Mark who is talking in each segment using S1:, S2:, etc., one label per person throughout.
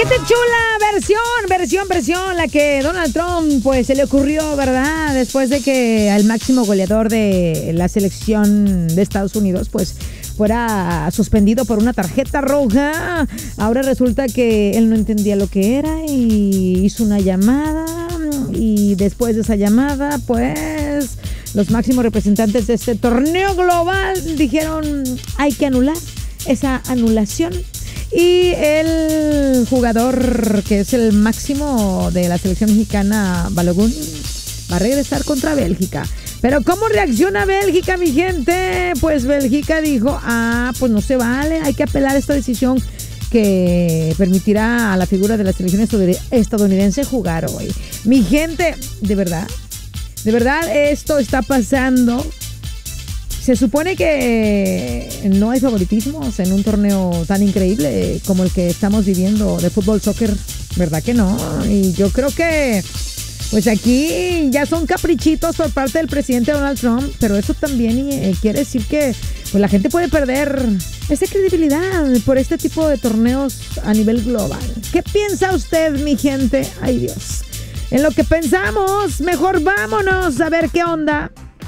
S1: gente chula, versión, la que Donald Trump pues se le ocurrió, ¿verdad? Después de que al máximo goleador de la selección de Estados Unidos pues fuera suspendido por una tarjeta roja. Ahora resulta que él no entendía lo que era y hizo una llamada, y después de esa llamada pues los máximos representantes de este torneo global dijeron hay que anular esa anulación. Y el jugador que es el máximo de la selección mexicana, Balogun, va a regresar contra Bélgica. Pero ¿cómo reacciona Bélgica, mi gente? Pues Bélgica dijo, pues no se vale, hay que apelar esta decisión que permitirá a la figura de la selección estadounidense jugar hoy. Mi gente, de verdad esto está pasando. Se supone que no hay favoritismos en un torneo tan increíble como el que estamos viviendo de fútbol, soccer, ¿verdad que no? Y yo creo que pues aquí ya son caprichitos por parte del presidente Donald Trump, pero eso también quiere decir que pues la gente puede perder esa credibilidad por este tipo de torneos a nivel global. ¿Qué piensa usted, mi gente? Ay, Dios. En lo que pensamos, mejor vámonos a ver qué onda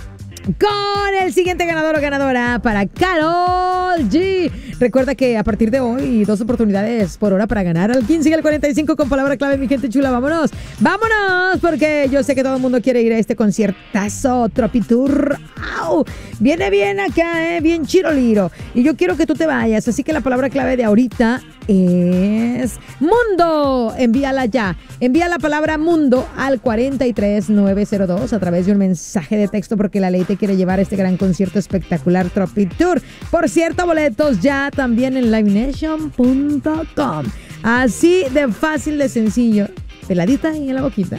S1: con el siguiente ganador o ganadora para Karol G. Recuerda que a partir de hoy 2 oportunidades por hora para ganar al 15 y al 45 con palabra clave, mi gente chula. Vámonos, porque yo sé que todo el mundo quiere ir a este conciertazo Tropitour. ¡Au! Viene bien acá, bien chiroliro. Y yo quiero que tú te vayas, así que la palabra clave de ahorita es mundo. Envíala ya. Envía la palabra mundo al 43902 a través de un mensaje de texto, porque la ley te quiere llevar a este gran concierto espectacular Tropitour. Por cierto, boletos ya también en livenation.com. Así de fácil, de sencillo. Peladita y en la boquita.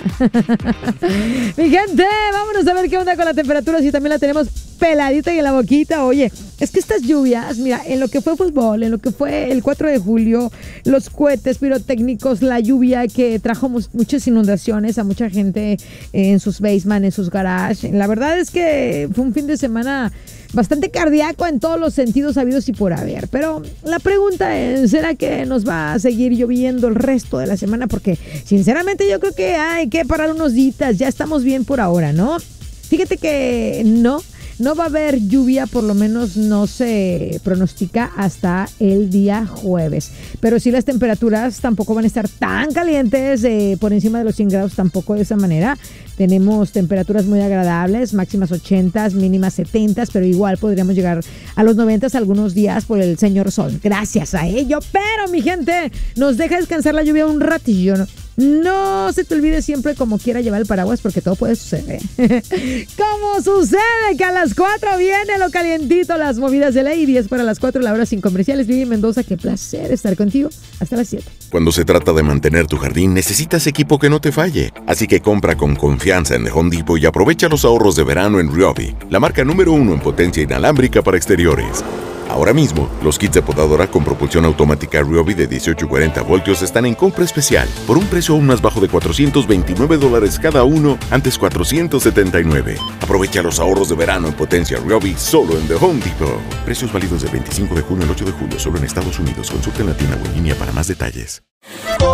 S1: Mi gente, vámonos a ver qué onda con la temperatura, si también la tenemos peladita y en la boquita. Oye, es que estas lluvias, mira, en lo que fue fútbol, en lo que fue el 4 de julio, los cohetes pirotécnicos, la lluvia que trajo muchas inundaciones a mucha gente en sus basements, en sus garages. La verdad es que fue un fin de semana bastante cardíaco en todos los sentidos habidos y por haber. Pero la pregunta es, ¿será que nos va a seguir lloviendo el resto de la semana? Porque sinceramente yo creo que hay que parar unos días. Ya estamos bien por ahora, ¿no? Fíjate que no va a haber lluvia, por lo menos no se pronostica hasta el día jueves. Pero sí, las temperaturas tampoco van a estar tan calientes, por encima de los 100 grados tampoco de esa manera. Tenemos temperaturas muy agradables, máximas 80, mínimas 70, pero igual podríamos llegar a los 90 algunos días por el señor sol. Gracias a ello. Pero, mi gente, nos deja descansar la lluvia un ratillo, ¿no? No se te olvide siempre, como quiera, llevar el paraguas, porque todo puede suceder. ¿Cómo sucede que a las 4 viene lo calientito, las movidas de ley? 10 para las 4, la hora sin comerciales. Vivi Mendoza, qué placer estar contigo. Hasta las 7.
S2: Cuando se trata de mantener tu jardín, necesitas equipo que no te falle. Así que compra con confianza en The Home Depot y aprovecha los ahorros de verano en Ryobi, la marca número 1 en potencia inalámbrica para exteriores. Ahora mismo, los kits de podadora con propulsión automática Ryobi de 18 y 40 voltios están en compra especial por un precio aún más bajo de $429 cada uno, antes $479. Aprovecha los ahorros de verano en potencia Ryobi solo en The Home Depot. Precios válidos del 25 de junio al 8 de julio solo en Estados Unidos. Consulta en la tienda o en línea para más detalles.